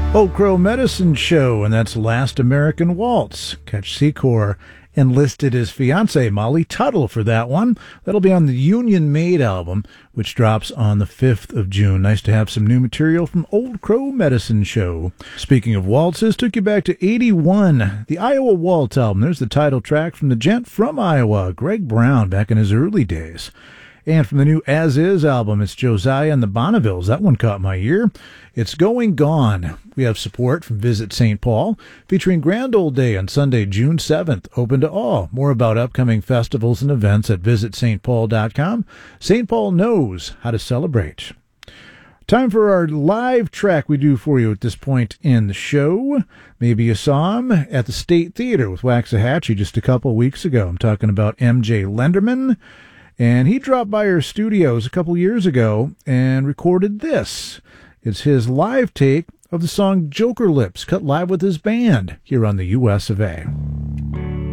Old Crow Medicine Show, and that's Last American Waltz. Catch Secor enlisted his fiancée, Molly Tuttle, for that one. That'll be on the Union Made album, which drops on the 5th of June. Nice to have some new material from Old Crow Medicine Show. Speaking of waltzes, took you back to 81, the Iowa Waltz album. There's the title track from the gent from Iowa, Greg Brown, back in his early days. And from the new As Is album, it's Josiah and the Bonnevilles. That one caught my ear. It's Going Gone. We have support from Visit St. Paul, featuring Grand Old Day on Sunday, June 7th, open to all. More about upcoming festivals and events at visitstpaul.com. St. Paul knows how to celebrate. Time for our live track we do for you at this point in the show. Maybe you saw him at the State Theater with Waxahachie just a couple weeks ago. I'm talking about MJ Lenderman. And he dropped by our studios a couple years ago and recorded this. It's his live take of the song Joker Lips, cut live with his band here on the US of A.